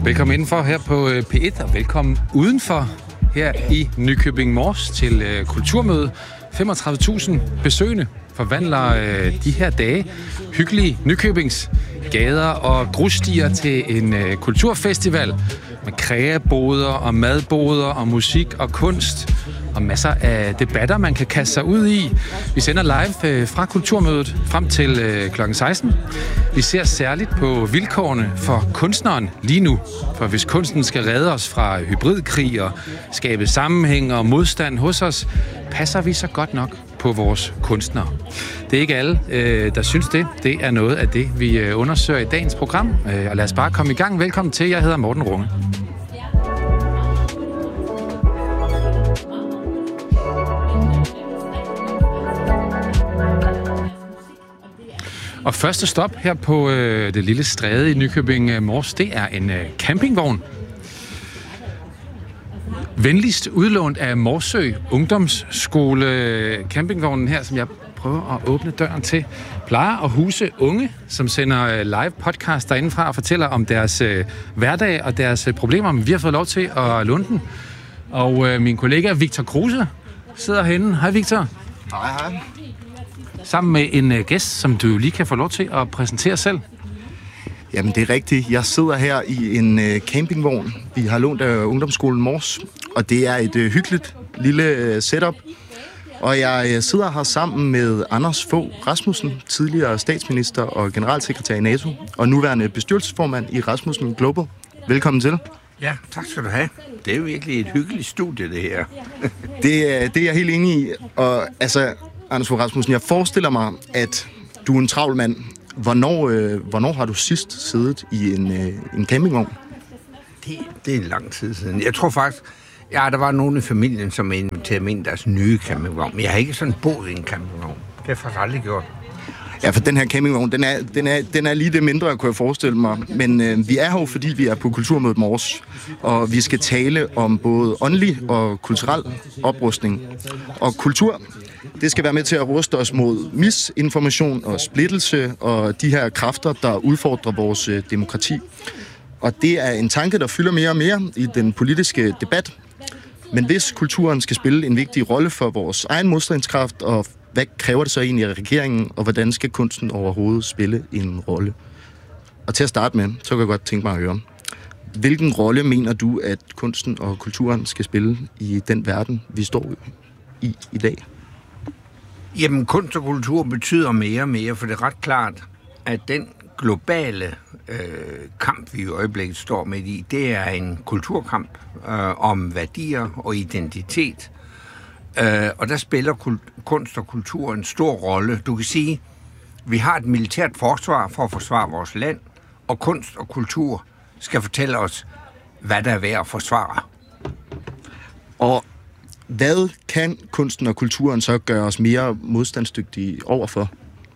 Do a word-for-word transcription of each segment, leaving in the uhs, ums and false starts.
Velkommen indenfor her på P et, og velkommen udenfor her i Nykøbing Mors til uh, Kulturmøde. femogtredive tusind besøgende forvandler uh, de her dage hyggelige Nykøbings gader og grusstier til en uh, kulturfestival med kræaboder og madboder og musik og kunst og masser af debatter, man kan kaste sig ud i. Vi sender live øh, fra Kulturmødet frem til øh, klokken seksten. Vi ser særligt på vilkårene for kunstneren lige nu. For hvis kunsten skal redde os fra hybridkrig og skabe sammenhæng og modstand hos os, passer vi så godt nok på vores kunstnere. Det er ikke alle, øh, der synes det. Det er noget af det, vi øh, undersøger i dagens program. Øh, og lad os bare komme i gang. Velkommen til. Jeg hedder Morten Runge. Og første stop her på øh, det lille stræde i Nykøbing Mors, det er en øh, campingvogn. Venligst udlånt af Morsø Ungdomsskole. Campingvognen her, som jeg prøver at åbne døren til, plejer at huse unge, som sender øh, live podcast derindefra og fortæller om deres øh, hverdag og deres øh, problemer. Men vi har fået lov til at låne den. Og øh, min kollega Victor Kruse sidder herinde. Hej Victor. Hej hej. Sammen med en uh, gæst, som du lige kan få lov til at præsentere selv. Jamen, det er rigtigt. Jeg sidder her i en uh, campingvogn. Vi har lånt af Ungdomsskolen Mors, og det er et uh, hyggeligt lille uh, setup. Og jeg uh, sidder her sammen med Anders Fogh Rasmussen, tidligere statsminister og generalsekretær i NATO, og nuværende bestyrelsesformand i Rasmussen Global. Velkommen til. Ja, tak skal du have. Det er jo virkelig et hyggeligt studie, det her. det, uh, det er jeg helt enig i. Og altså... Anders Fogh Rasmussen, jeg forestiller mig, at du er en travl mand. Hvornår, øh, hvornår har du sidst siddet i en, øh, en campingvogn? Det, det er en lang tid siden. Jeg tror faktisk, ja, der var nogen i familien, som inviterede mig ind i deres nye campingvogn. Men jeg har ikke sådan boet i en campingvogn. Det har jeg faktisk aldrig gjort. Ja, for den her campingvogn, den er, den er, den er lige det mindre, kunne jeg forestille mig. Men øh, vi er her jo, fordi vi er på Kulturmødet Mors, og vi skal tale om både åndelig og kulturel oprustning. Og kultur, det skal være med til at ruste os mod misinformation og splittelse og de her kræfter, der udfordrer vores øh, demokrati. Og det er en tanke, der fylder mere og mere i den politiske debat. Men hvis kulturen skal spille en vigtig rolle for vores egen modstandskraft, og hvad kræver det så egentlig af regeringen, og hvordan skal kunsten overhovedet spille en rolle? Og til at starte med, så kan jeg godt tænke mig at høre, hvilken rolle mener du, at kunsten og kulturen skal spille i den verden, vi står i i dag? Jamen, kunst og kultur betyder mere og mere, for det er ret klart, at den globale øh, kamp, vi i øjeblikket står midt i, det er en kulturkamp øh, om værdier og identitet. Øh, og der spiller kult- kunst og kultur en stor rolle. Du kan sige, vi har et militært forsvar for at forsvare vores land, og kunst og kultur skal fortælle os, hvad der er værd at forsvare. Og hvad kan kunsten og kulturen så gøre os mere modstandsdygtige overfor?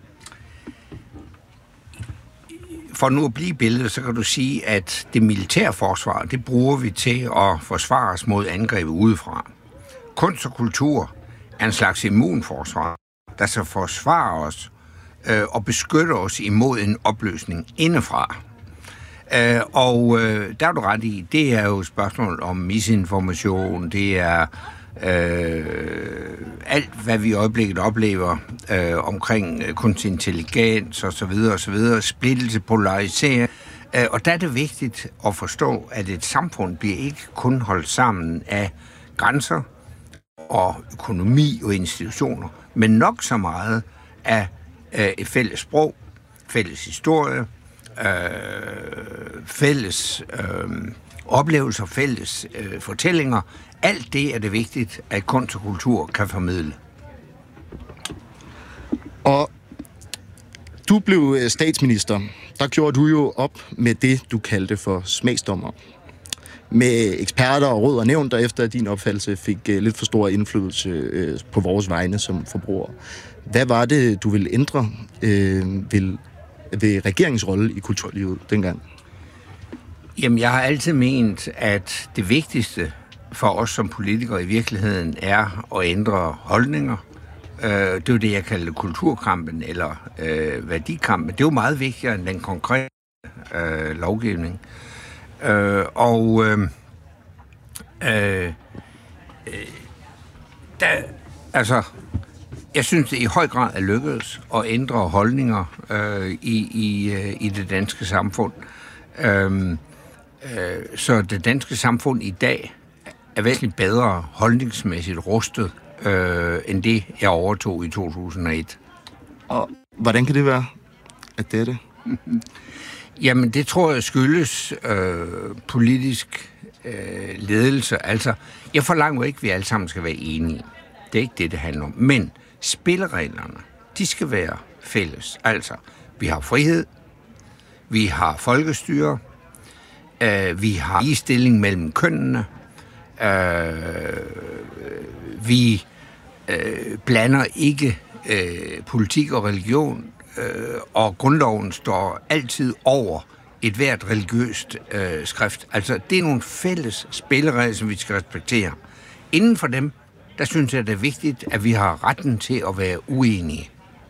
For nu at blive billedet, så kan du sige, at det militære forsvar, det bruger vi til at forsvare os mod angreb udefra. Kunst og kultur er en slags immunforsvar, der så forsvarer os øh, og beskytter os imod en opløsning indefra. Øh, og øh, der er du ret i, det er jo et spørgsmål om misinformation, det er øh, alt, hvad vi i øjeblikket oplever øh, omkring øh, kunstig intelligens og så videre og så videre, splittelse, polarisering. Øh, og der er det vigtigt at forstå, at et samfund bliver ikke kun holdt sammen af grænser og økonomi og institutioner, men nok så meget af øh, et fælles sprog, fælles historie, øh, fælles øh, oplevelser, fælles øh, fortællinger. Alt det er det vigtigt, at kunst og kultur kan formidle. Og du blev statsminister. Der gjorde du jo op med det, du kaldte for smagsdommer. Med eksperter og råd og nævn, der efter din opfattelse fik uh, lidt for stor indflydelse uh, på vores vegne som forbrugere. Hvad var det, du ville ændre uh, ved, ved regeringens rolle i kulturlivet dengang? Jamen, jeg har altid ment, at det vigtigste for os som politikere i virkeligheden er at ændre holdninger. Uh, det er jo det, jeg kalder kulturkampen eller uh, værdikampen. Det er jo meget vigtigere end den konkrete uh, lovgivning. Øh, og øh, øh, der, altså, jeg synes, det i høj grad er lykkedes at ændre holdninger øh, i, i, øh, i det danske samfund. Øh, øh, så det danske samfund i dag er væsentligt bedre holdningsmæssigt rustet, øh, end det, jeg overtog i to tusind og et. Og hvordan kan det være, at det er det? Jamen, det tror jeg skyldes øh, politisk øh, ledelse. Altså, jeg forlanger jo ikke, at vi alle sammen skal være enige. Det er ikke det, det handler om. Men spillereglerne, de skal være fælles. Altså, vi har frihed, vi har folkestyre, øh, vi har ligestilling mellem kønnene, øh, vi øh, blander ikke øh, politik og religion, øh, og grundloven står altid over et hvert religiøst øh, skrift. Altså, det er nogle fælles spilleregler, som vi skal respektere. Inden for dem, der synes jeg, det er vigtigt, at vi har retten til at være uenige.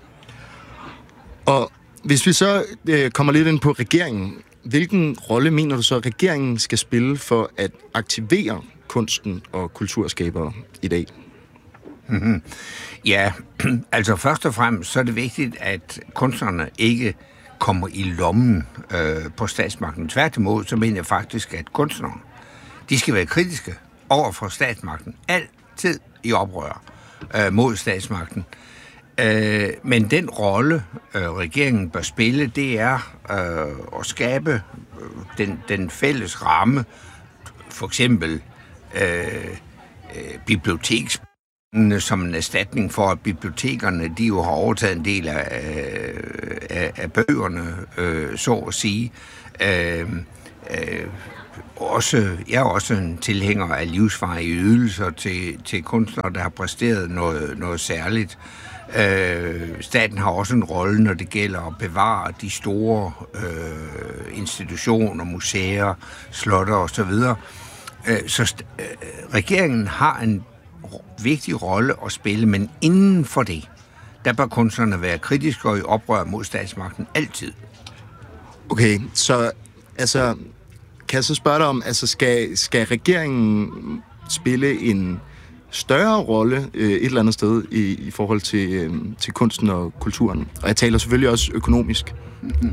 Og hvis vi så øh, kommer lidt ind på regeringen, hvilken rolle mener du så, at regeringen skal spille for at aktivere kunsten og kulturskabere i dag? Mm-hmm. Ja, altså først og fremmest så er det vigtigt, at kunstnerne ikke kommer i lommen øh, på statsmagten. Tværtimod, så mener jeg faktisk, at kunstnere, de skal være kritiske over for statsmagten. Altid i oprør øh, mod statsmagten. Øh, men den rolle, øh, regeringen bør spille, det er øh, at skabe øh, den, den fælles ramme, for eksempel øh, øh, biblioteks som en erstatning for, at bibliotekerne, de jo har overtaget en del af, af, af bøgerne, øh, så at sige. Øh, øh, også, jeg er også en tilhænger af livsvarige ydelser til, til kunstnere, der har præsteret noget, noget særligt. Øh, staten har også en rolle, når det gælder at bevare de store øh, institutioner, museer, slotter osv. Øh, så øh, regeringen har en vigtig rolle at spille, men inden for det, der bør kunstnerne være kritiske og i oprør mod statsmagten altid. Okay, så altså, kan jeg så spørge dig om, altså skal, skal regeringen spille en større rolle øh, et eller andet sted i, i forhold til, øh, til kunsten og kulturen? Og jeg taler selvfølgelig også økonomisk. Mm-hmm.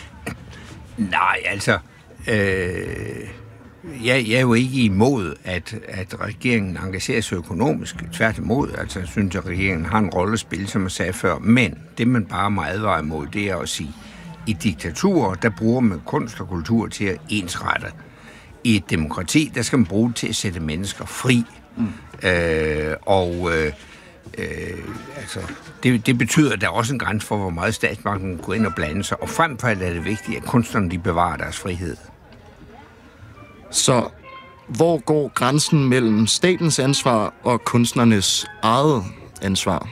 Nej, altså... Øh Jeg, jeg er jo ikke imod, at, at regeringen engagerer sig økonomisk. Tværtimod, altså jeg synes, at regeringen har en rolle at spille, som jeg sagde før. Men det, man bare må advare imod, det er at sige, i diktaturer, der bruger man kunst og kultur til at ensrette. I et demokrati, der skal man bruge det til at sætte mennesker fri. Mm. Øh, og øh, øh, altså, det, det betyder, at der er også en grænse for, hvor meget statsmagten går ind og blande sig. Og frem for alt er det vigtigt, at kunstnerne de bevarer deres frihed. Så hvor går grænsen mellem statens ansvar og kunstnernes eget ansvar?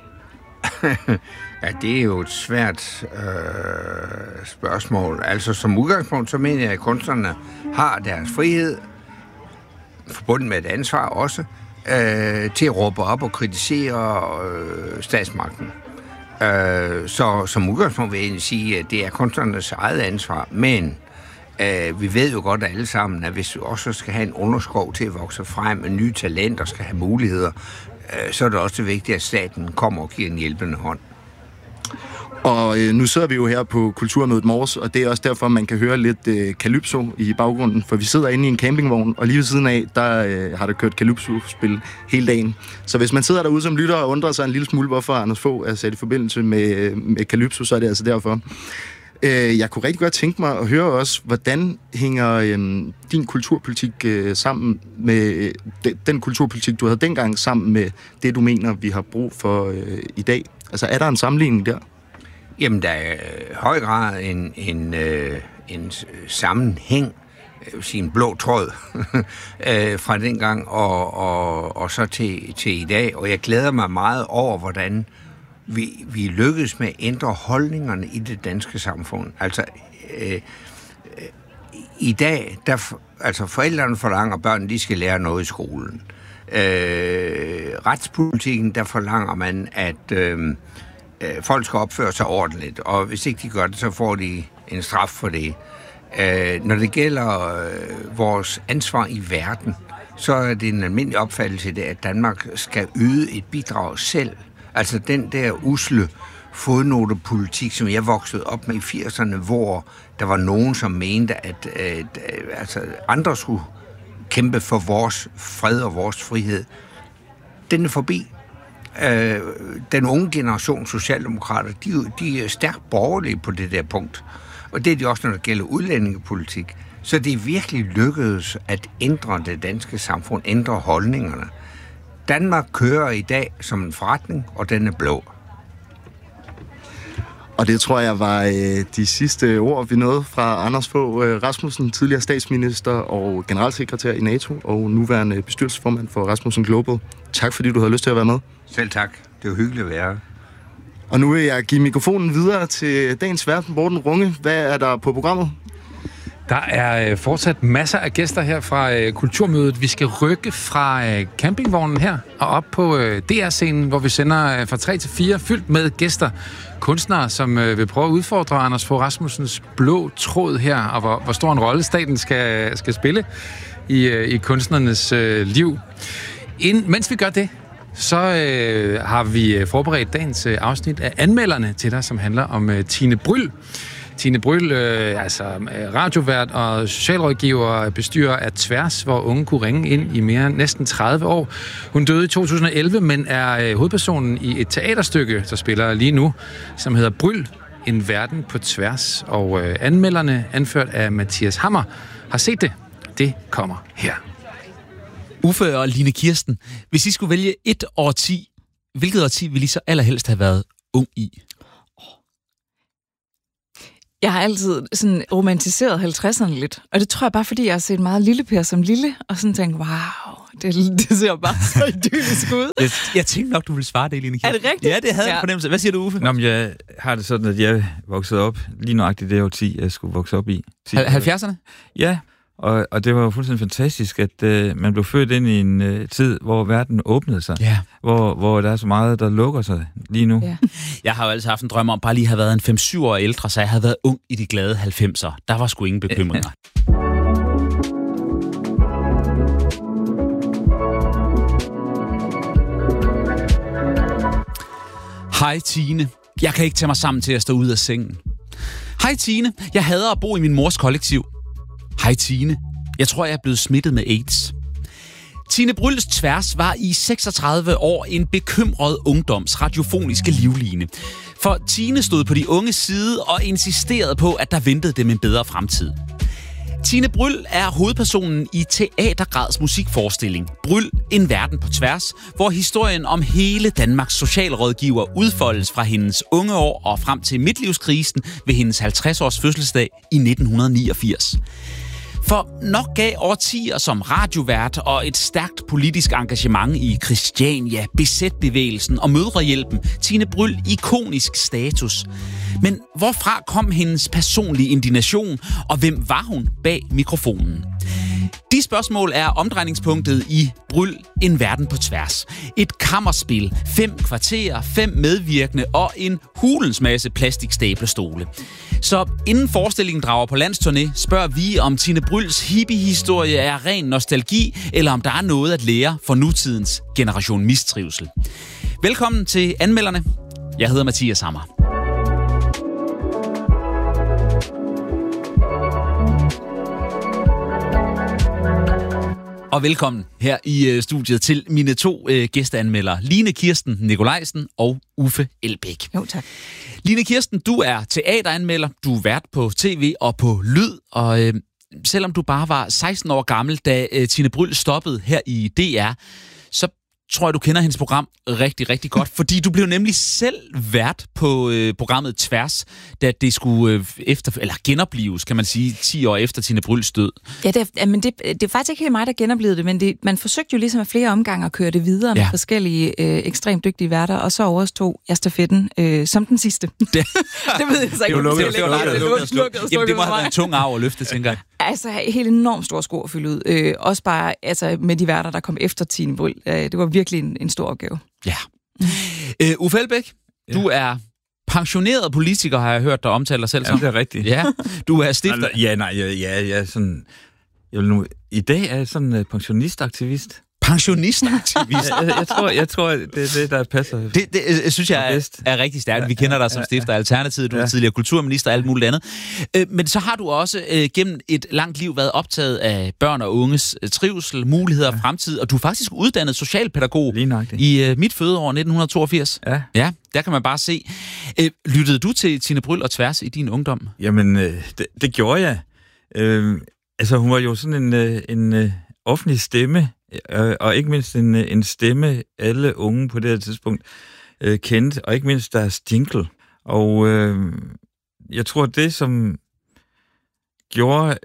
Ja, det er jo et svært øh, spørgsmål. Altså som udgangspunkt, så mener jeg, at kunstnerne har deres frihed, forbundet med et ansvar også, øh, til at råbe op og kritisere øh, statsmagten. Øh, så som udgangspunkt vil jeg egentlig sige, at det er kunstnernes eget ansvar, men Uh, vi ved jo godt alle sammen, at hvis vi også skal have en underskov til at vokse frem, med nye talenter skal have muligheder, uh, så er det også vigtigt, at staten kommer og giver en hjælpende hånd. Og øh, nu sidder vi jo her på Kulturmødet Mors, og det er også derfor, man kan høre lidt øh, Calypso i baggrunden, for vi sidder inde i en campingvogn, og lige ved siden af, der øh, har der kørt Calypso-spil hele dagen. Så hvis man sidder derude som lytter og undrer sig en lille smule, hvorfor Anders Fogh er sat i forbindelse med, med Calypso, så er det altså derfor. Jeg kunne rigtig godt tænke mig at høre også, hvordan hænger øhm, din kulturpolitik øh, sammen med øh, de, den kulturpolitik, du havde dengang, sammen med det, du mener, vi har brug for øh, i dag? Altså, er der en sammenligning der? Jamen, der er i høj grad en, en, øh, en sammenhæng, jeg vil sige en blå tråd, øh, fra dengang og, og, og så til, til i dag. Og jeg glæder mig meget over, hvordan Vi, vi lykkedes med at ændre holdningerne i det danske samfund. Altså, øh, øh, i dag, der, altså forældrene forlanger, at børnene de skal lære noget i skolen. Øh, retspolitikken, der forlanger man, at øh, øh, folk skal opføre sig ordentligt, og hvis ikke de gør det, så får de en straf for det. Øh, når det gælder øh, vores ansvar i verden, så er det en almindelig opfattelse, det, at Danmark skal yde et bidrag selv. Altså den der usle fodnotepolitik, som jeg voksede op med i firserne, hvor der var nogen, som mente, at, at, at altså, andre skulle kæmpe for vores fred og vores frihed. Den er forbi. Øh, den unge generation socialdemokrater, de, de er stærkt borgerlige på det der punkt. Og det er de også, når det gælder udlændingepolitik. Så det er virkelig lykkedes at ændre det danske samfund, ændre holdningerne. Danmark kører i dag som en forretning, og den er blå. Og det tror jeg var øh, de sidste ord, vi nåede fra Anders Fogh øh, Rasmussen, tidligere statsminister og generalsekretær i NATO, og nuværende bestyrelsesformand for Rasmussen Global. Tak fordi du havde lyst til at være med. Selv tak. Det var hyggeligt at være. Og nu vil jeg give mikrofonen videre til dagens vært, Morten Runge. Hvad er der på programmet? Der er fortsat masser af gæster her fra øh, Kulturmødet. Vi skal rykke fra øh, campingvognen her og op på øh, D R-scenen, hvor vi sender øh, fra tre til fire, fyldt med gæster. Kunstnere, som øh, vil prøve at udfordre Anders Fogh Rasmussens blå tråd her, og hvor, hvor stor en rolle staten skal, skal spille i, øh, i kunstnernes øh, liv. Ind, mens vi gør det, så øh, har vi forberedt dagens øh, afsnit af anmelderne til dig, som handler om øh, Tine Bryld. Tine Bryld, øh, altså radiovært og socialrådgiver, bestyrer af Tværs, hvor unge kunne ringe ind i mere end næsten tredive år. Hun døde i to tusind og elleve, men er øh, hovedpersonen i et teaterstykke, der spiller lige nu, som hedder Bryld, en verden på tværs. Og øh, anmelderne, anført af Mathias Hammer, har set det. Det kommer her. Uffe og Line Kirsten, hvis I skulle vælge et årti, hvilket årti ville I så allerhelst have været ung i? Jeg har altid sådan romantiseret halvtredserne lidt, og det tror jeg bare, fordi jeg har set meget Lille Per som lille, og sådan tænkt, wow, det, det ser bare så idyllisk ud. Jeg, jeg tænkte nok, du ville svare det, Line Kirsten. Er det rigtigt? Ja, det havde ja. jeg fornemmelse. Hvad siger du, Uffe? Nå, men jeg har det sådan, at jeg voksede op lige nøjagtigt det årti, jeg skulle vokse op i. halvfjerdserne? Ja, og, og det var jo fuldstændig fantastisk, at øh, man blev født ind i en øh, tid, hvor verden åbnede sig. Ja. Hvor, hvor der er så meget, der lukker sig lige nu. Ja. Jeg har jo altid haft en drøm om bare lige at have været en fem syv år ældre, så jeg havde været ung i de glade halvfemser. Der var sgu ingen bekymringer. Hej Tine. Jeg kan ikke tage mig sammen til at stå ud af sengen. Hej Tine. Jeg hader at bo i min mors kollektiv. Hej Tine. Jeg tror, jeg er blevet smittet med AIDS. Tine Brylds Tværs var i seksogtredive år en bekymret ungdoms radiofoniske livline. For Tine stod på de unges side og insisterede på, at der ventede dem en bedre fremtid. Tine Bryld er hovedpersonen i Teatergrads musikforestilling Bryld, en verden på tværs, hvor historien om hele Danmarks socialrådgiver udfoldes fra hendes unge år og frem til midtlivskrisen ved hendes halvtreds-års fødselsdag i nitten niogfirs. For nok gav årtier som radiovært og et stærkt politisk engagement i Christiania, B Z-bevægelsen og Mødrehjælpen Tine Bryld ikonisk status. Men hvorfra kom hendes personlige indignation, og hvem var hun bag mikrofonen? De spørgsmål er omdrejningspunktet i Bryld, en verden på tværs. Et kammerspil, fem kvarterer, fem medvirkende og en hulens masse plastikstablestole. Så inden forestillingen drager på landsturné, spørger vi, om Tine Brylds hippie-historie er ren nostalgi, eller om der er noget at lære for nutidens generation mistrivsel. Velkommen til anmelderne. Jeg hedder Mathias Hammer. Og velkommen her i studiet til mine to øh, gæsteanmeldere, Line Kirsten Nikolajsen og Uffe Elbæk. Jo, tak. Line Kirsten, du er teateranmelder, du er vært på tv og på lyd, og øh, selvom du bare var seksten år gammel, da øh, Tine Bryld stoppede her i D R, så tror jeg, du kender hendes program rigtig, rigtig godt, fordi du blev nemlig selv vært på øh, programmet Tværs, da det skulle øh, efter, eller genoplives, kan man sige, ti år efter Tine Brylds død. Ja, det er, men det, det er faktisk ikke helt mig, der genoplevede det, men det, man forsøgte jo ligesom af flere omgange at køre det videre ja. med forskellige øh, ekstremt dygtige værter, og så overstod jeg stafetten øh, som den sidste. Det, det ved jeg så ikke. Det var lukket. Det var lukket. Jamen, det må have været en tung arv at løfte, tænker jeg. Altså, helt enormt store sko at fylde ud. Øh, også bare altså, med de værter, der kom efter Tine Bryld. Øh, det var virkelig en, en stor opgave. Ja. Uh, Uffe Elbæk, ja. Du er pensioneret politiker, har jeg hørt dig omtale dig selv som. Ja, det er rigtigt. Ja, du er stifter. Ja, nej, ja, ja, ja sådan... Jeg vil nu, i dag er jeg sådan uh, pensionistaktivist. Pensionistaktivist? jeg, jeg, jeg, tror, jeg tror, det er det, der passer. Det, det, det synes jeg er, er rigtig stærkt. Vi kender dig som stifter af Alternativet, du er ja. tidligere kulturminister og alt muligt andet. Øh, men så har du også øh, gennem et langt liv været optaget af børn og unges øh, trivsel, muligheder og ja. fremtid, og du er faktisk uddannet socialpædagog i øh, mit fødeår nitten toogfirs. Ja. Ja, der kan man bare se. Øh, lyttede du til Tine Bryld og Tværs i din ungdom? Jamen, øh, det, det gjorde jeg. Øh, altså, hun var jo sådan en, en, en offentlig stemme, og ikke mindst en, en stemme, alle unge på det her tidspunkt øh, kendte, og ikke mindst deres jingle. Og øh, jeg tror, det, som gjorde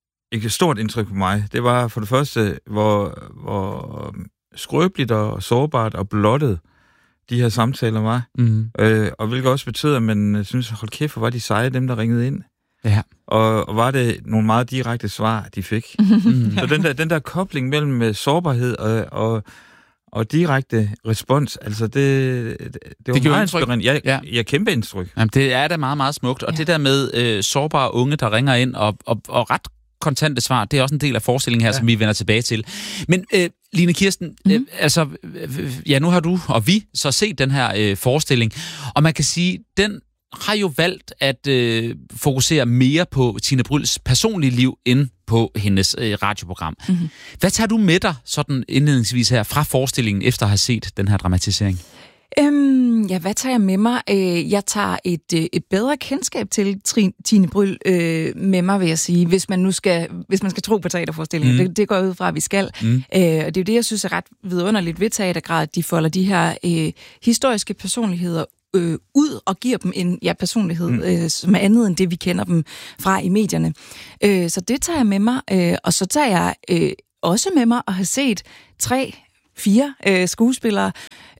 et stort indtryk på mig, det var for det første, hvor, hvor skrøbeligt og sårbart og blottet de her samtaler var. Mm. Øh, og hvilket også betød, at man synes, hold kæft, hvor var de seje, dem der ringede ind. Ja. Og, og var det nogle meget direkte svar, de fik. Mm. Så den der, den der kobling mellem sårbarhed og, og, og direkte respons, altså det, det, det var det meget inspirerende. Jeg, ja. jeg kæmpe indtryk. Jamen, det er da meget, meget smukt. Og ja. det der med øh, sårbare unge, der ringer ind og, og, og ret kontante svar, det er også en del af forestillingen her, ja. som vi vender tilbage til. Men øh, Line Kirsten, mm. øh, altså, øh, ja, nu har du og vi så set den her øh, forestilling, og man kan sige, den har jo valgt at øh, fokusere mere på Tine Bryls personlige liv end på hendes øh, radioprogram. Mm-hmm. Hvad tager du med dig sådan indledningsvis her fra forestillingen efter at have set den her dramatisering? Øhm, ja, hvad tager jeg med mig? Øh, jeg tager et, et bedre kendskab til Tine Bryl øh, med mig, vil jeg sige, hvis man nu skal, hvis man skal tro på teaterforestillingen. Mm. Det, det går ud fra, at vi skal. Mm. Øh, og det er jo det, jeg synes er ret vidunderligt ved teatergrad, at de folder de her øh, historiske personligheder Øh, ud og giver dem en ja, personlighed, mm. øh, som er andet end det, vi kender dem fra i medierne. Øh, så det tager jeg med mig, øh, og så tager jeg øh, også med mig at have set tre, fire øh, skuespillere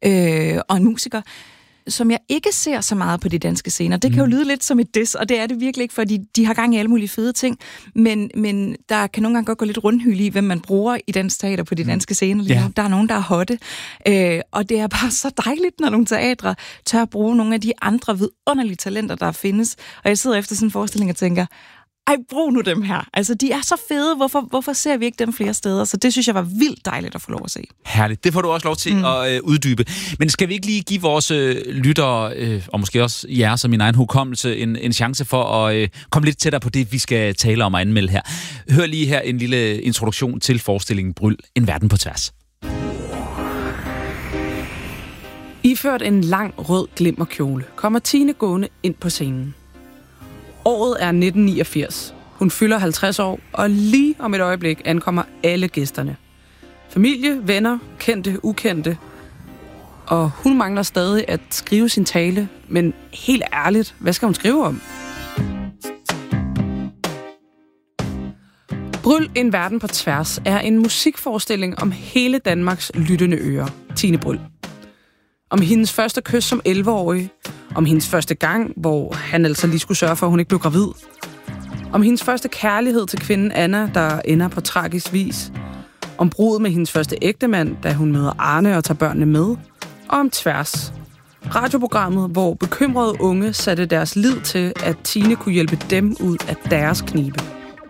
øh, og en musiker, som jeg ikke ser så meget på de danske scener. Det kan jo lyde lidt som et diss, og det er det virkelig ikke, fordi de har gang i alle mulige fede ting, men, men der kan nogle gange godt gå lidt rundhyld i, hvem man bruger i dansk teater på de danske scener. Lige ja. Der er nogen, der er hotte, øh, og det er bare så dejligt, når nogle teatre tør at bruge nogle af de andre vidunderlige talenter, der findes. Og jeg sidder efter sådan en forestilling og tænker, ej, brug nu dem her. Altså, de er så fede. Hvorfor, hvorfor ser vi ikke dem flere steder? Så det synes jeg var vildt dejligt at få lov at se. Herligt. Det får du også lov til mm. at øh, uddybe. Men skal vi ikke lige give vores øh, lyttere, øh, og måske også jer som min egen hukommelse, en, en chance for at øh, komme lidt tættere på det, vi skal tale om og anmelde her? Hør lige her en lille introduktion til forestillingen Bryl, en verden på tværs. Iført en lang rød glimmerkjole kommer Tine gående ind på scenen. Året er nitten niogfirs. Hun fylder halvtreds år, og lige om et øjeblik ankommer alle gæsterne. Familie, venner, kendte, ukendte. Og hun mangler stadig at skrive sin tale, men helt ærligt, hvad skal hun skrive om? Bryl, en verden på tværs, er en musikforestilling om hele Danmarks lyttende ører. Tine Bryl. Om hendes første kys som elleve-årig. Om hendes første gang, hvor han altså lige skulle sørge for, at hun ikke blev gravid. Om hendes første kærlighed til kvinden Anna, der ender på tragisk vis. Om brudet med hendes første ægtemand, da hun møder Arne og tager børnene med. Og om Tværs. Radioprogrammet, hvor bekymrede unge satte deres lid til, at Tine kunne hjælpe dem ud af deres knibe.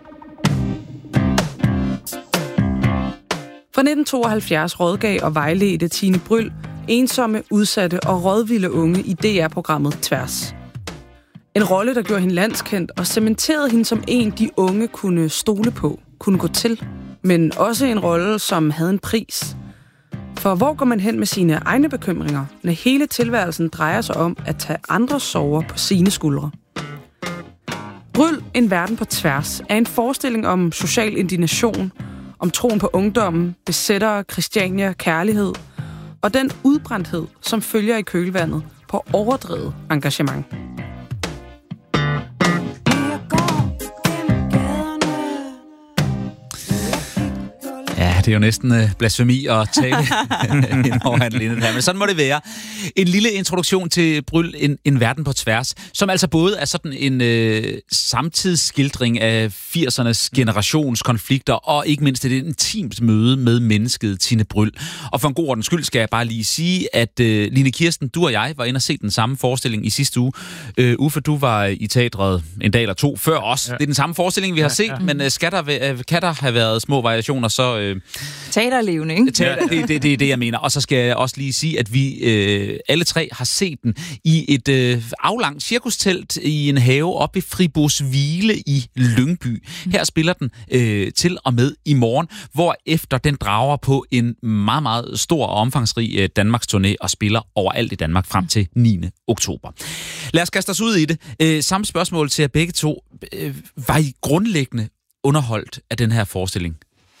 Fra nitten tooghalvfjerds rådgav og vejledte Tine Bryl ensomme, udsatte og rådvilde unge i D R-programmet Tværs. En rolle, der gjorde hende landskendt og cementerede hende som en, de unge kunne stole på, kunne gå til. Men også en rolle, som havde en pris. For hvor går man hen med sine egne bekymringer, når hele tilværelsen drejer sig om at tage andres sorger på sine skuldre? Bryl, en verden på tværs, er en forestilling om social indignation, om troen på ungdommen, besættere, Christiania, kærlighed og den udbrændthed, som følger i kølvandet på overdrevet engagement. Ja, det er jo næsten uh, blasfemi at tale over Linde her, men sådan må det være. En lille introduktion til Bryl, en, en verden på tværs, som altså både er sådan en uh, samtidsskildring af firsernes generationskonflikter, og ikke mindst et intimt møde med mennesket Tine Bryl. Og for en god ordens skyld skal jeg bare lige sige, at uh, Line Kirsten, du og jeg var inde og se den samme forestilling i sidste uge. Uh, Uffe, du var i teatret en dag eller to før os. Ja. Det er den samme forestilling, vi har ja, set, ja. men uh, skal, der, uh, kan der have været små variationer, så... Uh, Teaterlevende, ikke? Teater, det, det, det er det, jeg mener. Og så skal jeg også lige sige, at vi uh, alle tre har set den i et uh, aflangt cirkustelt i en have oppe i Friboeshvile i Lyngby. Her spiller den uh, til og med i morgen, hvor efter den drager på en meget, meget stor og omfangsrig uh, Danmarks turné og spiller overalt i Danmark frem til niende oktober. Lad os kaste os ud i det. Uh, samme spørgsmål til jer begge to. Uh, var I grundlæggende underholdt af den her forestilling?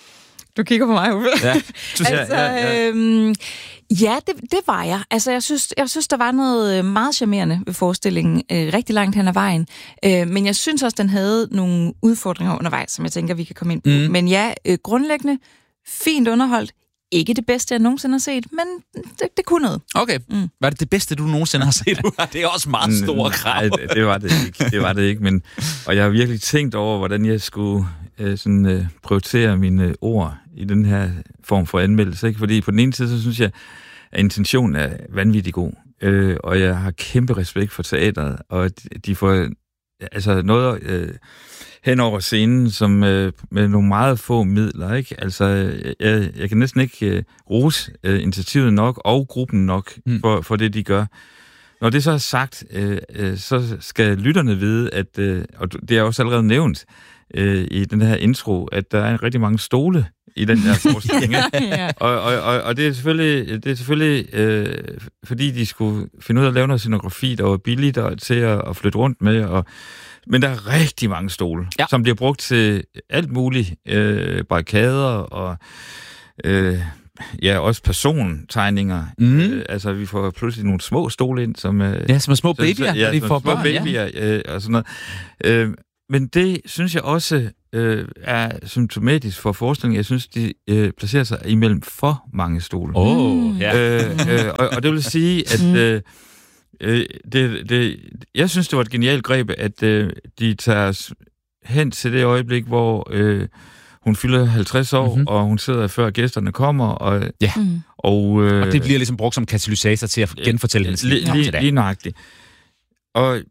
Du kigger på mig, Uffe. Ja, altså, ja, ja. Øhm, ja det, det var jeg. Altså, jeg synes, jeg synes, der var noget meget charmerende ved forestillingen øh, rigtig langt hen ad vejen. Øh, men jeg synes også, den havde nogle udfordringer undervejs, som jeg tænker, vi kan komme ind på. Mm. Men ja, øh, grundlæggende fint underholdt. Ikke det bedste, jeg nogensinde har set, men det, det kunne noget. Okay. Mm. Var det det bedste, du nogensinde har set? Det er også meget store krav. Nej, det var det ikke. Det var det ikke, men og jeg har virkelig tænkt over, hvordan jeg skulle øh, sådan, øh, prioritere mine ord i den her form for anmeldelse. Ikke? Fordi på den ene side, så synes jeg, at intentionen er vanvittig god. Øh, og jeg har kæmpe respekt for teateret, og de får altså noget... Øh, hen over scenen, som øh, med nogle meget få midler, ikke? Altså, jeg, jeg kan næsten ikke øh, rose øh, initiativet nok, og gruppen nok, mm. for, for det, de gør. Når det så er sagt, øh, øh, så skal lytterne vide, at, øh, og det er også allerede nævnt øh, i den her intro, at der er rigtig mange stole i den her forestilling. ja. og, og, og, og det er selvfølgelig, det er selvfølgelig øh, fordi de skulle finde ud af at lave noget scenografi, der var billigt og til at, at flytte rundt med, og men der er rigtig mange stole, ja. som bliver brugt til alt muligt. Øh, barrikader og øh, ja, også persontegninger. Mm. Øh, altså, vi får pludselig nogle små stole ind, som... Øh, ja, som er små babyer. Ja, de som får små børn, babyer ja. øh, og sådan noget. Øh, men det synes jeg også øh, er symptomatisk for forskningen. Jeg synes, de øh, placerer sig imellem for mange stole. Oh, ja. øh, øh, og, og det vil sige, at... Øh, Øh, det, det, jeg synes, det var et genialt greb, at øh, de tager os hen til det øjeblik, hvor øh, hun fylder halvtreds år, mm-hmm. og hun sidder før gæsterne kommer. Og, ja. og, øh, og det bliver ligesom brugt som katalysator til at genfortælle hendes liv. Lige, lige, lige nøjagtigt. Og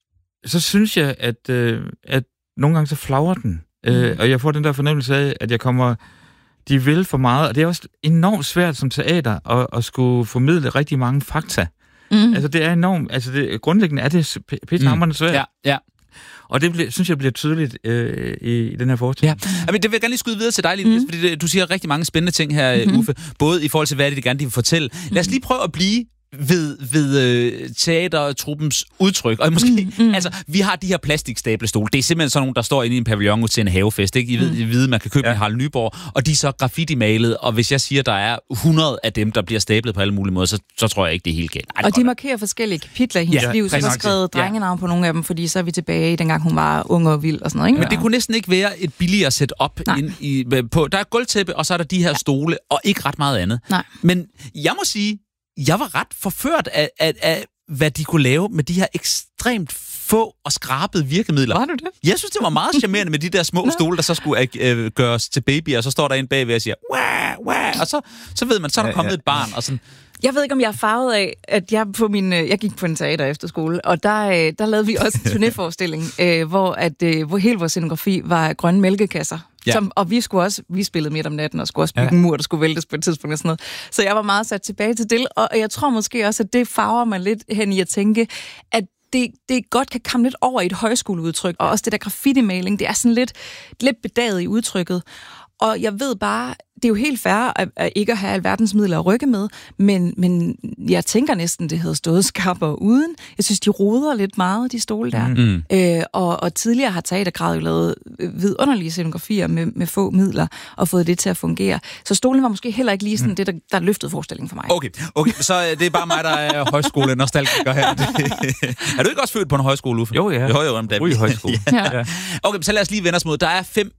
så synes jeg, at, øh, at nogle gange så flagrer den. Mm. Øh, og jeg får den der fornemmelse af, at jeg kommer... De vil for meget, og det er også enormt svært som teater at, at skulle formidle rigtig mange fakta. Mm. Altså, det er enormt... Altså, det, grundlæggende er det pissehamrende svært. Ja, ja. Og det bliver, synes jeg bliver tydeligt øh, i, i den her forestilling. Ja. Jamen, det vil jeg gerne lige skyde videre til dig, Line, mm. fordi det, du siger rigtig mange spændende ting her, mm-hmm. Uffe. Både i forhold til, hvad det, de gerne de vil fortælle. Lad os lige prøve at blive ved, ved øh, teatertruppens udtryk. Og måske, mm, mm. altså, vi har de her plastikstablestole. Det er simpelthen sådan nogle, der står inde i en pavillon til en havefest, ikke? I ved, I ved man kan købe ja. en Harald Nyborg, og de er så graffiti-malet, og hvis jeg siger, der er hundrede af dem, der bliver stablet på alle mulige måder, så, så tror jeg ikke, det er helt galt. Ej, og de markerer forskellige kapitler i hendes ja, liv, så der er skrevet drengenavn på nogle af dem, fordi så er vi tilbage i dengang hun var ung og vild og sådan noget, ikke? Men det kunne næsten ikke være et billigere setup ind i, på. Der er gulvtæppe, og så er der de her stole, og ikke ret meget andet. Nej. Men jeg må sige, jeg var ret forført af, af, af, hvad de kunne lave med de her ekstremt få og skrabede virkemidler. Var du det? Jeg synes, det var meget charmerende med de der små stole, der så skulle øh, gøres til babyer, og så står der en bagved og siger, wah, wah, og så, så ved man, så er der kommet et barn, og sådan... Jeg ved ikke, om jeg er farvet af, at jeg på min jeg gik på en teater efter skole, og der, der lavede vi også en turnéforestilling, øh, hvor, at, øh, hvor hele vores scenografi var grønne mælkekasser. Ja. Som, og vi skulle også, vi spillede midt om natten, og skulle også bygge ja. en mur, der skulle væltes på et tidspunkt og sådan noget. Så jeg var meget sat tilbage til det, og jeg tror måske også, at det farver mig lidt hen i at tænke, at det, det godt kan komme lidt over i et højskoleudtryk, og også det der graffiti-maling, det er sådan lidt, lidt bedaget i udtrykket. Og jeg ved bare, det er jo helt fair at, at ikke at have alverdens midler at rykke med, men, men jeg tænker næsten, det havde stået skarpere uden. Jeg synes, de roder lidt meget, de stole der. Mm. Øh, og, og tidligere har Teatergrad jo lavet vidunderlige scenografier med, med få midler, og fået det til at fungere. Så stolen var måske heller ikke lige sådan mm. det, der, der løftede forestillingen for mig. Okay, okay, så det er bare mig, der er højskole-nostalgiker her. Er du ikke også født på en højskole, Uffe? Jo, ja. Jo, jo, om det er højskole. ja. Okay, så lad os lige vende os mod. Der er fem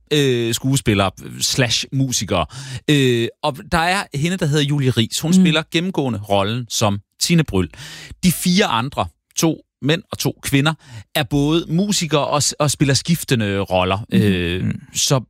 øh, skuespillere slash musikere. Øh, og der er hende, der hedder Julie Riis. Hun mm. spiller gennemgående rollen som Tine Bryld. De fire andre, to mænd og to kvinder, er både musikere og, og spiller skiftende roller. Mm. Øh, så,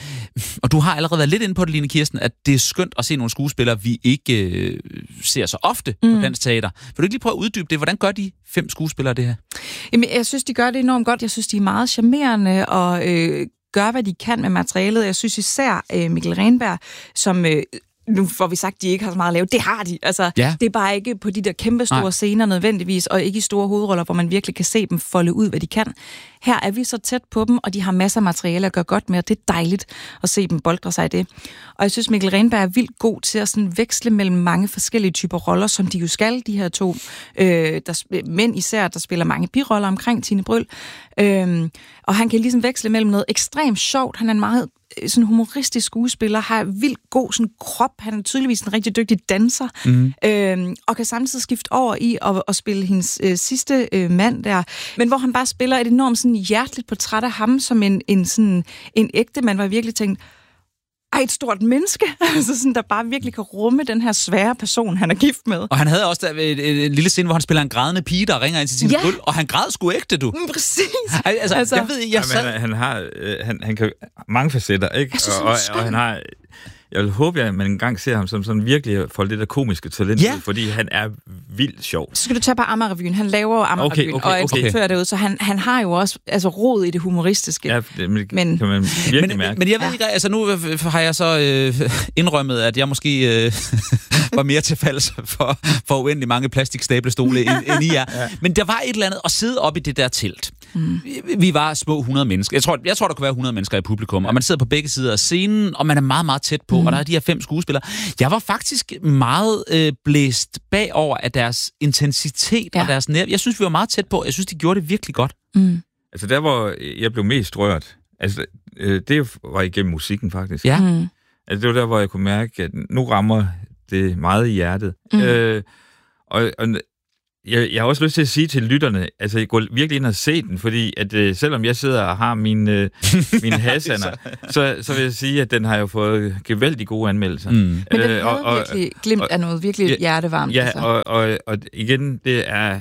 og du har allerede været lidt inde på det, Line Kirsten, at det er skønt at se nogle skuespillere, vi ikke øh, ser så ofte mm. på dansk teater. Vil du ikke lige prøve at uddybe det? Hvordan gør de fem skuespillere det her? Jamen, jeg synes, de gør det enormt godt. Jeg synes, de er meget charmerende og øh, gør, hvad de kan med materialet. Jeg synes især øh, Mikkel Renberg, som... Øh, nu får vi sagt, at de ikke har så meget at lave. Det har de. Altså, ja. Det er bare ikke på de der kæmpe store Nej. scener nødvendigvis, og ikke i store hovedroller, hvor man virkelig kan se dem folde ud, hvad de kan. Her er vi så tæt på dem, og de har masser af materiale at gøre godt med, og det er dejligt at se dem boldre sig i det. Og jeg synes, Mikkel Renberg er vildt god til at sådan veksle mellem mange forskellige typer roller, som de jo skal, de her to øh, der, mænd især, der spiller mange biroller omkring Tine Bryld. Øh, og han kan ligesom veksle mellem noget ekstremt sjovt. Han er en meget sådan humoristisk skuespiller, har vildt god sådan krop, han er tydeligvis en rigtig dygtig danser, mm. øhm, og kan samtidig skifte over i at, at spille hendes øh, sidste øh, mand der, men hvor han bare spiller et enormt sådan hjerteligt portræt af ham som en, en, sådan, en ægte mand, hvor jeg virkelig tænkte, ej, et stort menneske, altså sådan, der bare virkelig kan rumme den her svære person, han er gift med. Og han havde også et, et, et lille scene, hvor han spiller en grædende pige, der ringer ind til sin ja. Bryld, og han græd sgu ægte, du. Mm, præcis. Ej, altså, altså, jeg ved, jeg sad... Jamen, han, han har, øh, han, han kan mange facetter, ikke? Synes, og, og, og han har... Jeg vil håbe, at man engang ser ham som sådan virkelig for det der komiske talent, ja. fordi han er vildt sjov. Så skal du tage på Amager-revyen. Han laver jo Amager-revyen, okay, okay, og okay. instruktør derude, så han, han har jo også altså, rod i det humoristiske. Ja, det men, men, kan man virkelig men, mærke. Men jeg ved ikke, altså nu har jeg så øh, indrømmet, at jeg måske øh, var mere til falds for, for uendelig mange plastikstablestole, end, end I er. Ja. Men der var et eller andet at sidde op i det der telt. Mm. Vi var små hundrede mennesker. Jeg tror, jeg tror, der kunne være hundrede mennesker i publikum, og man sidder på begge sider af scenen, og man er meget, meget tæt på, mm. og der er de her fem skuespillere. Jeg var faktisk meget øh, blæst bagover af deres intensitet ja. og deres nerve. Jeg synes, vi var meget tæt på. Jeg synes, de gjorde det virkelig godt. Mm. Altså, der hvor jeg blev mest rørt, altså, øh, det var igennem musikken, faktisk. Ja. Mm. Altså, det var der, hvor jeg kunne mærke, at nu rammer det meget i hjertet. Mm. Øh, og, og Jeg, jeg har også lyst til at sige til lytterne, altså jeg går virkelig ind og se den, fordi at øh, selvom jeg sidder og har mine, øh, mine hassander, så, så vil jeg sige, at den har jo fået gevaldigt gode anmeldelser. Mm. Men den havde og, og, virkelig glimt af noget virkelig ja, hjertevarmt. Ja, altså. og, og, og igen, det er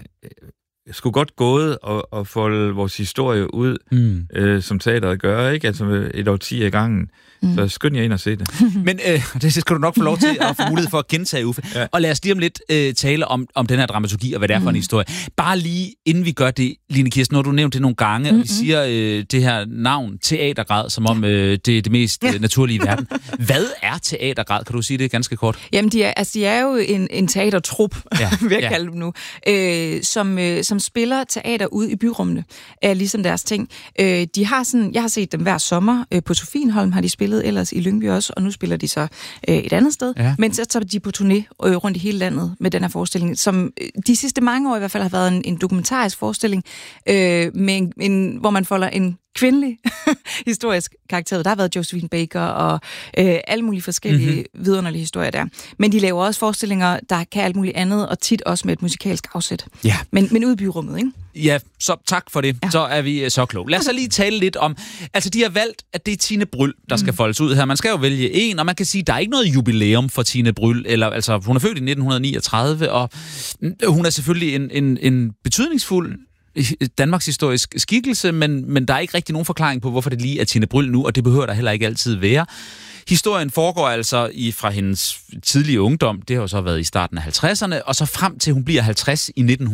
sgu godt gået at, at folde vores historie ud, mm. øh, som teateret gør, ikke? Altså et årti ad gangen. Mm. Så skynd jer ind og se det. Men øh, det skal du nok få lov til at få mulighed for at gentage, Uffe. Ja. Og lad os lige om lidt øh, tale om, om den her dramaturgi, og hvad det er for en mm. historie. Bare lige, inden vi gør det, Line Kirsten, når du nævnt det nogle gange, mm-hmm. og vi siger øh, det her navn, teatergrad, som om øh, det er det mest ja. øh, naturlige i verden. Hvad er teatergrad? Kan du sige det ganske kort? Jamen, de er, altså, de er jo en, en teatertrup, ja. vil jeg ja. kalde dem nu, øh, som, øh, som spiller teater ude i byrummene, er ligesom deres ting. Øh, de har sådan, jeg har set dem hver sommer, øh, på Sofienholm har de spillet, ellers i Lyngby også, og nu spiller de så øh, et andet sted. Ja. Men så tager de på turné øh, rundt i hele landet med den her forestilling, som øh, de sidste mange år i hvert fald har været en, en dokumentarisk forestilling, øh, med en, en, hvor man folder en kvindelig historisk karakter. Der har været Josephine Baker og øh, alle mulige forskellige mm-hmm. vidunderlige historier der. Men de laver også forestillinger, der kan alt muligt andet, og tit også med et musikalsk afsæt. Ja. Men, men ude i byrummet, ikke? Ja, så tak for det. Ja. Så er vi så kloge. Lad os så lige tale lidt om, altså de har valgt, at det er Tine Bryld, der skal mm. foldes ud her. Man skal jo vælge en, og man kan sige, at der er ikke noget jubilæum for Tine Bryld, eller altså hun er født i nitten niogtredive, og hun er selvfølgelig en, en, en betydningsfuld Danmarks historisk skikkelse, men, men der er ikke rigtig nogen forklaring på, hvorfor det lige er Tine Bryld nu, og det behøver der heller ikke altid være. Historien foregår altså i, fra hendes tidlige ungdom, det har jo så været i starten af halvtredserne, og så frem til hun bliver halvtreds i nitten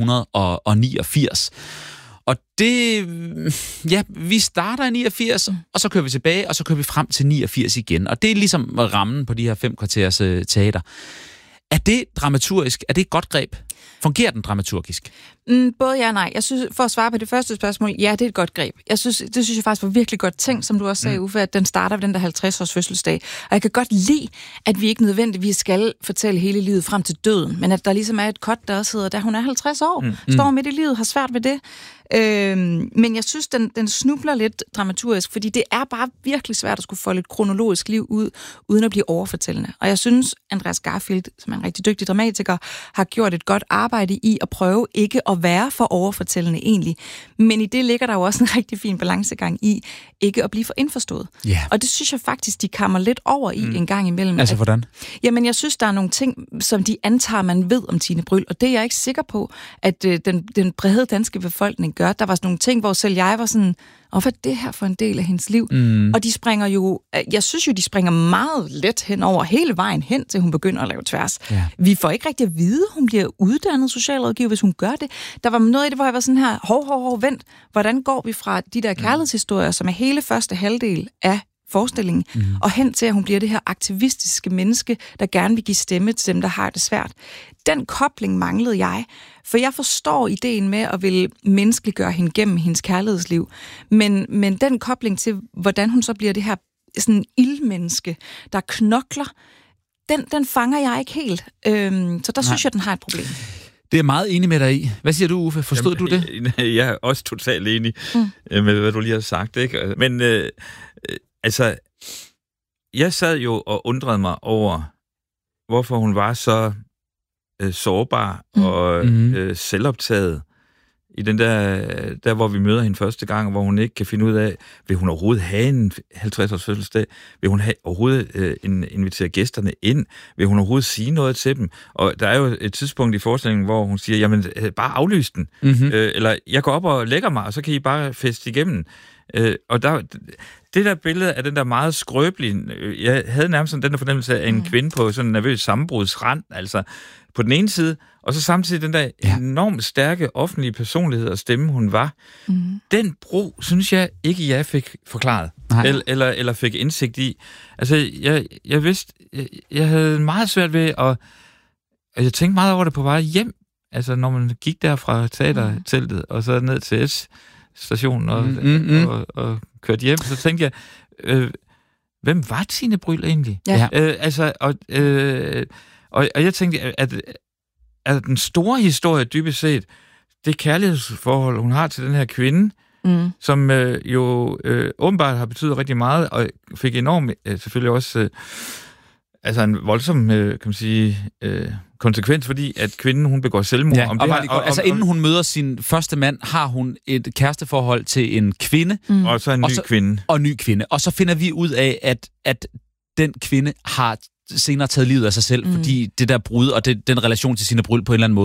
niogfirs. Og det, ja, vi starter i niogfirs, og så kører vi tilbage, og så kører vi frem til niogfirs igen. Og det er ligesom rammen på de her fem kvarters uh, teater. Er det dramaturgisk? Er det et godt greb? Fungerer den dramaturgisk? Mm, både ja og nej. Jeg synes, for at svare på det første spørgsmål, ja, det er et godt greb. Jeg synes, det synes jeg faktisk var virkelig godt tænkt, som du også sagde, mm. Uffe, at den starter ved den der halvtreds-års fødselsdag. Og jeg kan godt lide, at vi ikke nødvendigvis skal fortælle hele livet frem til døden, men at der ligesom er et cut, der også hedder, da hun er halvtreds år, mm. står midt i livet, har svært ved det. Øh, men jeg synes, den, den snubler lidt dramaturgisk, fordi det er bare virkelig svært at skulle få et kronologisk liv ud, uden at blive overfortællende. Og jeg synes, Andreas Garfield, som er en rigtig dygtig dramatiker, har gjort et godt arbejde i at prøve ikke at være for overfortællende egentlig. Men i det ligger der jo også en rigtig fin balancegang i ikke at blive for indforstået. Yeah. Og det synes jeg faktisk, de kammer lidt over i mm. en gang imellem. Altså, hvordan? Jamen, jeg synes, der er nogle ting, som de antager, man ved om Tine Bryld, og det er jeg ikke sikker på, at øh, den, den brede danske befolkning gør. Der var sådan nogle ting, hvor selv jeg var sådan, og hvad er det her for en del af hendes liv? Mm. Og de springer jo, jeg synes jo, de springer meget let hen over hele vejen hen, til hun begynder at lave tværs. Ja. Vi får ikke rigtig at vide, hun bliver uddannet socialrådgiver, hvis hun gør det. Der var noget i det, hvor jeg var sådan her, hov, hov, hov, vent, hvordan går vi fra de der kærlighedshistorier, som er hele første halvdel af forestillingen, mm. og hen til, at hun bliver det her aktivistiske menneske, der gerne vil give stemme til dem, der har det svært. Den kobling manglede jeg, for jeg forstår ideen med at ville menneskeliggøre hende gennem hendes kærlighedsliv, men, men den kobling til, hvordan hun så bliver det her sådan ildmenneske, der knokler, den, den fanger jeg ikke helt. Øhm, så der Nej. synes jeg, den har et problem. Det er meget enig med dig i. Hvad siger du, Uffe? Forstod Jamen, du det? Jeg er også totalt enig mm. med, hvad du lige har sagt. Ikke? Men øh, altså, jeg sad jo og undrede mig over, hvorfor hun var så øh, sårbar mm. og øh, selvoptaget i den der, der, hvor vi møder hende første gang, hvor hun ikke kan finde ud af, vil hun overhovedet have en halvtreds-års fødselsdag? Vil hun have, overhovedet øh, invitere gæsterne ind? Vil hun overhovedet sige noget til dem? Og der er jo et tidspunkt i forestillingen, hvor hun siger, jamen, bare aflys den. Mm-hmm. Øh, eller, jeg går op og lægger mig, og så kan I bare feste igennem. Øh, og der, det der billede af den der meget skrøbelige, jeg havde nærmest sådan den der fornemmelse af en mm. kvinde på sådan en nervøs sammenbrudsrand, altså på den ene side, og så samtidig den der ja. enormt stærke offentlige personlighed og stemme, hun var. Mm. Den bro, synes jeg ikke, jeg fik forklaret, eller, eller, eller fik indsigt i. Altså, jeg, jeg vidste, jeg, jeg havde meget svært ved at, jeg tænkte meget over det på vej hjem, altså når man gik der fra teaterteltet, og så ned til S-stationen og, mm, mm, mm. og, og kørte hjem, så tænkte jeg, øh, hvem var Tine Bryld egentlig? Ja. Øh, altså, og, øh, og, og jeg tænkte, at, at den store historie dybest set, det kærlighedsforhold, hun har til den her kvinde, mm. som øh, jo øh, åbenbart har betydet rigtig meget, og fik enormt, øh, selvfølgelig også, øh, altså en voldsom, øh, kan man sige, øh, konsekvens, fordi at kvinden, hun begår selvmord. Ja, om det og, her, og, altså, inden hun møder sin første mand, har hun et kæresteforhold til en kvinde. Mm. Og så en ny og så, kvinde. Og en ny kvinde. Og så finder vi ud af, at, at den kvinde har senere taget livet af sig selv, mm. fordi det der brud og det, den relation til Tine Bryld på en eller anden måde